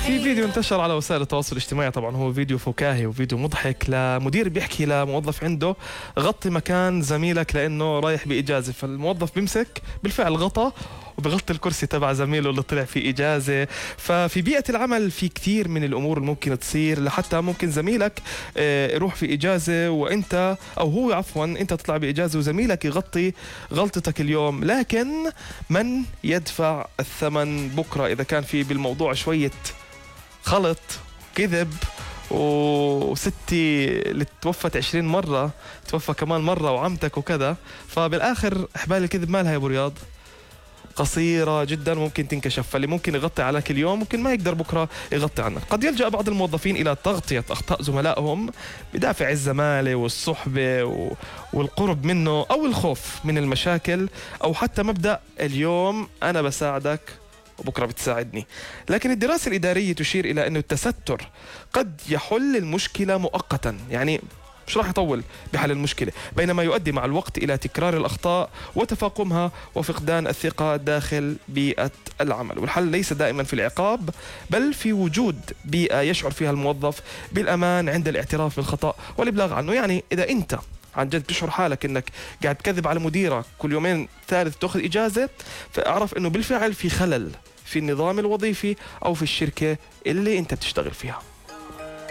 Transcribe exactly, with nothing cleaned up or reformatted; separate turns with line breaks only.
في فيديو انتشر على وسائل التواصل الاجتماعي، طبعا هو فيديو فكاهي وفيديو مضحك لمدير بيحكي لموظف عنده غطي مكان زميلك لانه رايح باجازه، فالموظف بيمسك بالفعل غطى وبغطي الكرسي تبع زميله اللي طلع في إجازة. ففي بيئة العمل في كثير من الأمور اللي ممكن تصير، لحتى ممكن زميلك يروح في إجازة وأنت أو هو عفوا أنت تطلع بإجازة وزميلك يغطي غلطتك اليوم، لكن من يدفع الثمن بكرة إذا كان في بالموضوع شوية خلط كذب وستي اللي توفت عشرين مرة توفى كمان مرة وعمتك وكذا. فبالآخر حبال الكذب مالها يا أبو رياض قصيرة جدا ممكن تنكشف، فاللي ممكن يغطي عليك اليوم ممكن ما يقدر بكرة يغطي عنك. قد يلجأ بعض الموظفين إلى تغطية أخطاء زملائهم بدافع الزمالة والصحبة والقرب منه أو الخوف من المشاكل، أو حتى مبدأ اليوم أنا بساعدك وبكرة بتساعدني. لكن الدراسة الإدارية تشير إلى أن التستر قد يحل المشكلة مؤقتا، يعني مش راح يطول بحل المشكلة، بينما يؤدي مع الوقت إلى تكرار الأخطاء وتفاقمها وفقدان الثقة داخل بيئة العمل. والحل ليس دائما في العقاب، بل في وجود بيئة يشعر فيها الموظف بالأمان عند الاعتراف بالخطأ والإبلاغ عنه. يعني إذا أنت عن جد تشعر حالك انك قاعد تكذب على مديرك كل يومين ثالث تاخذ اجازه، فاعرف انه بالفعل في خلل في النظام الوظيفي او في الشركه اللي انت بتشتغل فيها.